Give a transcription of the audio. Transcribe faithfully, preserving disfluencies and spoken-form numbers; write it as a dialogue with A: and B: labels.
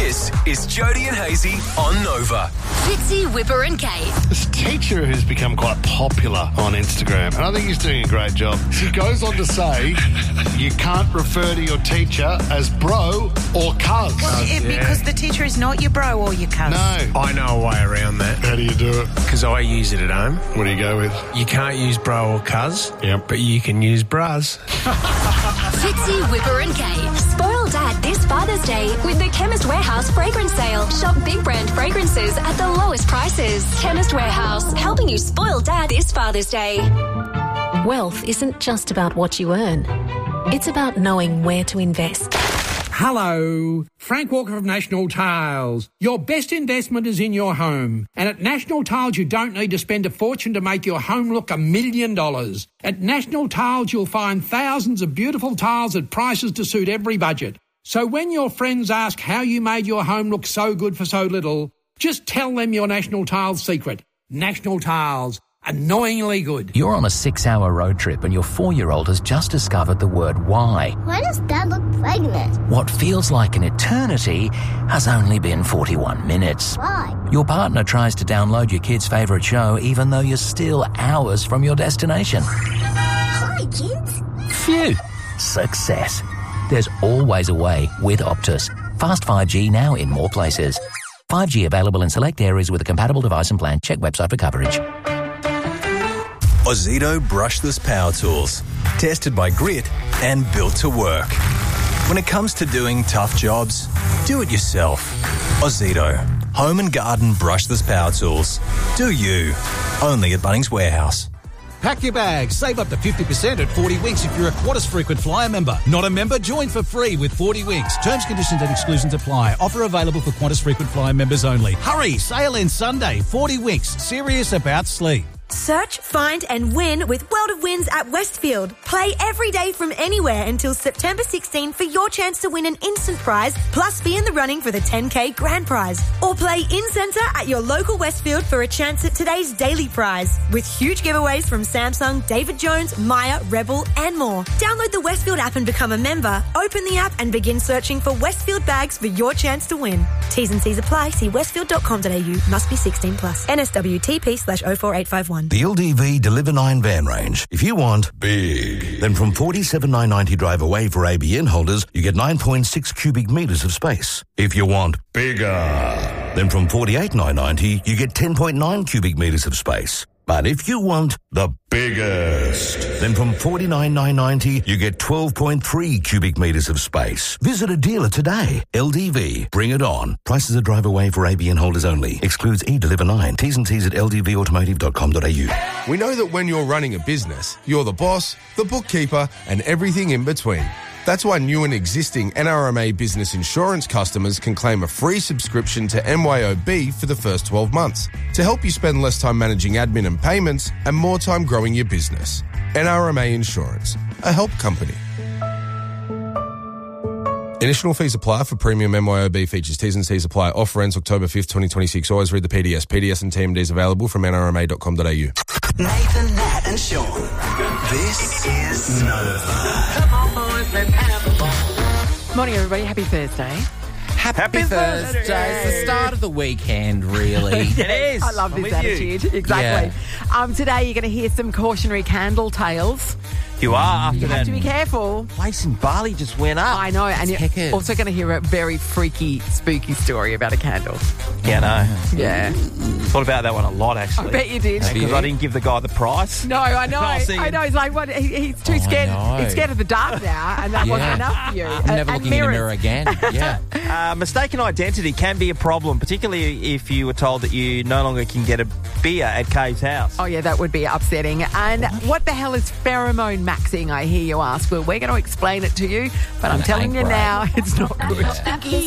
A: This is Jody and Hazy on Nova.
B: Fitzy, Whipper and Kate.
C: This teacher who's become quite popular on Instagram, and I think he's doing a great job. He goes on to say you can't refer to your teacher as bro or cuz.
D: Well, it,
C: Yeah.
D: because the teacher is not your bro or your cuz.
C: No.
E: I know a way around that
C: How do you do it?
E: because I use it at home.
C: What do you go with?
E: You can't use bro or cuz,
C: Yep.
E: but you can use bras.
B: Fitzy, Whipper and Kate. Spoil Dad this Father's Day with the Chemist Warehouse fragrance sale. Shop big brand fragrances at the lowest prices. Chemist Warehouse, helping you spoil Dad this Father's Day.
F: Wealth isn't just about what you earn. It's about knowing where to invest.
G: Hello, Frank Walker of National Tiles. Your best investment is in your home. And at National Tiles, you don't need to spend a fortune to make your home look a million dollars. At National Tiles, you'll find thousands of beautiful tiles at prices to suit every budget. So when your friends ask how you made your home look so good for so little, just tell them your National Tiles secret. National Tiles. Annoyingly good.
H: You're on a six-hour road trip and your four-year-old has just discovered the word why.
I: Why does Dad look pregnant?
H: What feels like an eternity has only been forty-one minutes.
I: Why?
H: Your partner tries to download your kid's favourite show even though you're still hours from your destination.
I: Hi, kids.
H: Phew. Success. There's always a way with Optus. Fast five G now in more places. five G available in select areas with a compatible device and plan. Check website for coverage.
A: Ozito brushless power tools. Tested by Grit and built to work. When it comes to doing tough jobs, do it yourself. Ozito. Home and garden brushless power tools. Do you. Only at Bunnings Warehouse.
J: Pack your bags. Save up to fifty percent at forty Winks if you're a Qantas Frequent Flyer member. Not a member? Join for free with forty Winks. Terms, conditions and exclusions apply. Offer available for Qantas Frequent Flyer members only. Hurry! Sale ends Sunday. forty Winks. Serious about sleep.
K: Search, find and win with World of Wins at Westfield. Play every day from anywhere until September sixteenth for your chance to win an instant prize, plus be in the running for the ten K grand prize. Or play in-centre at your local Westfield for a chance at today's daily prize, with huge giveaways from Samsung, David Jones, Maya, Rebel and more. Download the Westfield app and become a member. Open the app and begin searching for Westfield bags for your chance to win. T's and C's apply. See westfield dot com dot a u. Must be sixteen plus. N S W T P slash oh four eight five one.
L: The L D V Deliver nine van range. If you want big, then from forty-seven thousand nine hundred ninety drive away for A B N holders, you get nine point six cubic metres of space. If you want bigger, then from forty-eight thousand nine hundred ninety, you get ten point nine cubic metres of space. But if you want the biggest, then from forty-nine thousand nine hundred ninety, you get twelve point three cubic metres of space. Visit a dealer today. L D V, bring it on. Prices are drive away for A B N holders only. Excludes E-Deliver nine. T's and C's at l d v automotive dot com dot a u.
M: We know that when you're running a business, you're the boss, the bookkeeper, and everything in between. That's why new and existing N R M A business insurance customers can claim a free subscription to M Y O B for the first twelve months to help you spend less time managing admin and payments and more time growing your business. N R M A Insurance, a help company. Initial fees apply for premium M Y O B features. T's and C's apply. Offer ends October fifth, twenty twenty-six. Always read the P D S. P D S and T M Ds available from n r m a dot com dot a u.
A: Nathan, Nat and Sean. This is Nova.
N: Come on, boys, let's have a ball. Morning, everybody. Happy Thursday.
O: Happy,
N: Happy
O: Thursday.
N: Thursday.
O: It's the start of the weekend, really.
N: It is. I love
O: I'm
N: this
O: with you.
N: attitude. Exactly.
O: Yeah.
N: Um, today, you're going to hear some cautionary candle tales.
P: You are after
N: You
P: that.
N: have to be careful.
P: Place in Bali just went up.
N: I know, and
P: Heck
N: you're
P: it.
N: also going to hear a very freaky, spooky story about a candle.
P: Yeah, no.
N: Yeah.
P: Thought about that one a lot, actually.
N: I bet you did.
P: Because I didn't give the guy the price.
N: No, I know.
P: I was thinking-
N: I know. He's like, what? He, he's too
O: Oh, I
N: scared.
O: know.
N: He's scared of the dark now, and that
O: Yeah.
N: wasn't enough for you.
O: I'm never
N: and
O: looking in the mirror
N: mirrors.
O: again. Yeah.
P: Uh, mistaken identity can be a problem, particularly if you were told that you no longer can get a beer at Kate's house.
N: Oh, yeah, that would be upsetting. And what, what the hell is pheromone maxing, I hear you ask? Well, we're going to explain it to you, but I'm
O: That
N: telling
O: ain't
N: you
O: great.
N: now, it's not good.
O: Yeah.